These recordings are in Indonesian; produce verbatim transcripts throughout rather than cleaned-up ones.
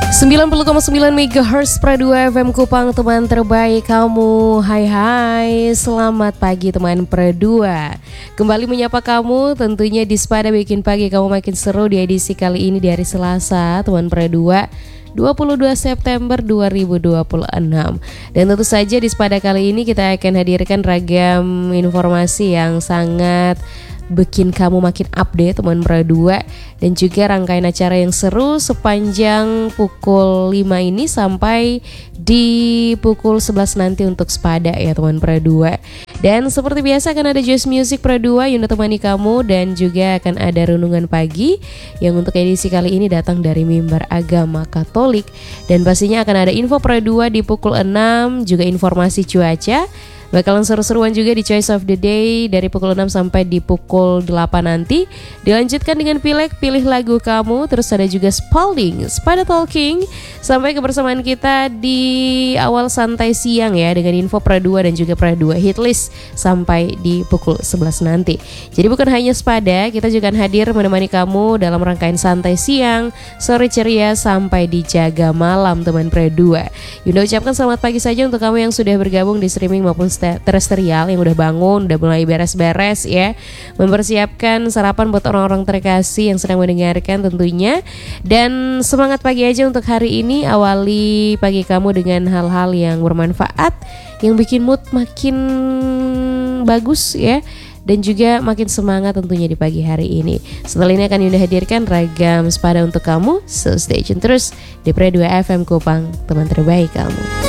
sembilan puluh koma sembilan megahertz Pro dua F M Kupang, teman terbaik kamu. Hai hai, selamat pagi teman Pro dua. Kembali menyapa kamu tentunya di Sepada bikin pagi kamu makin seru di edisi kali ini di hari Selasa teman Pro dua, dua puluh dua September dua ribu dua puluh enam. Dan tentu saja di Sepada kali ini kita akan hadirkan ragam informasi yang sangat bikin kamu makin update teman Pro dua, dan juga rangkaian acara yang seru sepanjang pukul lima ini sampai di pukul sebelas nanti untuk Sepada ya teman Pro dua. Dan seperti biasa akan ada Just Music Pro dua yang menemani kamu, dan juga akan ada renungan pagi yang untuk edisi kali ini datang dari mimbar agama Katolik. Dan pastinya akan ada info Pro dua di pukul enam, juga informasi cuaca. Bakalan seru-seruan juga di Choice of the Day dari pukul enam sampai di pukul delapan nanti. Dilanjutkan dengan Pileg, pilih lagu kamu. Terus ada juga Spalding, Sepada Talking. Sampai kebersamaan kita di awal santai siang ya, dengan info Pro dua dan juga Pro dua Hitlist sampai di pukul sebelas nanti. Jadi bukan hanya Sepada, kita juga akan hadir menemani kamu dalam rangkaian santai siang, sore ceria sampai di jaga malam teman Pro dua. Yunda ucapkan selamat pagi saja untuk kamu yang sudah bergabung di streaming maupun terestrial, yang udah bangun, udah mulai beres-beres ya, mempersiapkan sarapan buat orang-orang terkasih yang sedang mendengarkan tentunya. Dan semangat pagi aja untuk hari ini, awali pagi kamu dengan hal-hal yang bermanfaat, yang bikin mood makin bagus ya, dan juga makin semangat tentunya di pagi hari ini. Setelah ini akan Yunda hadirkan ragam Sepada untuk kamu, so stay tune terus di Pro dua F M Kupang, teman terbaik kamu.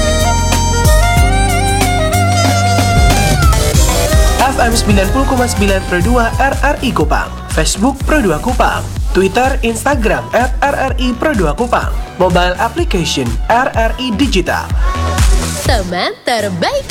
F M sembilan puluh koma sembilan Pro dua R R I Kupang, Facebook Pro dua Kupang, Twitter, Instagram at R R I Pro dua Kupang, mobile application R R I Digital. Teman terbaik